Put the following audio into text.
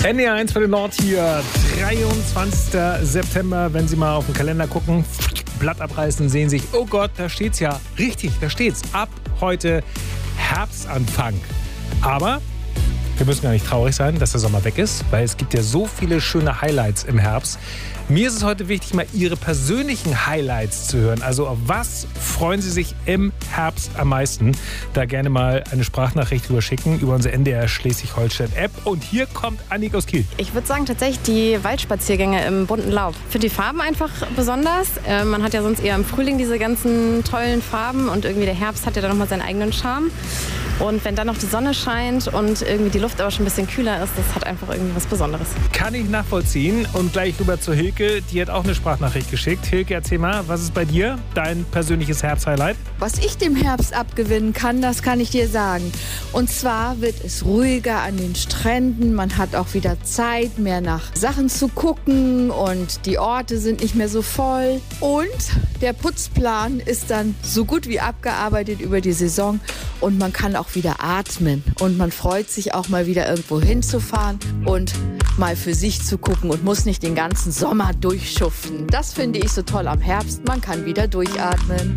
NDR1 für den Nord hier, 23. September. Wenn Sie mal auf den Kalender gucken, Blatt abreißen, sehen sich, oh Gott, da steht's ja. Richtig, da steht's. Ab heute Herbstanfang. Aber wir müssen gar nicht traurig sein, dass der Sommer weg ist, weil es gibt ja so viele schöne Highlights im Herbst. Mir ist es heute wichtig, mal Ihre persönlichen Highlights zu hören. Also auf was freuen Sie sich im Herbst am meisten? Da gerne mal eine Sprachnachricht drüber schicken über unsere NDR Schleswig-Holstein-App. Und hier kommt Annik aus Kiel. Ich würde sagen tatsächlich die Waldspaziergänge im bunten Laub. Für die Farben einfach besonders. Man hat ja sonst eher im Frühling diese ganzen tollen Farben und irgendwie der Herbst hat ja dann nochmal seinen eigenen Charme. Und wenn dann noch die Sonne scheint und irgendwie die Luft aber schon ein bisschen kühler ist, das hat einfach irgendwie was Besonderes. Kann ich nachvollziehen. Und gleich rüber zu Hilke, die hat auch eine Sprachnachricht geschickt. Hilke, erzähl mal, was ist bei dir dein persönliches Herbsthighlight? Was ich dem Herbst abgewinnen kann, das kann ich dir sagen. Und zwar wird es ruhiger an den Stränden. Man hat auch wieder Zeit, mehr nach Sachen zu gucken und die Orte sind nicht mehr so voll. Und der Putzplan ist dann so gut wie abgearbeitet über die Saison und man kann auch wieder atmen. Und man freut sich auch mal wieder irgendwo hinzufahren und mal für sich zu gucken und muss nicht den ganzen Sommer durchschuften. Das finde ich so toll am Herbst. Man kann wieder durchatmen.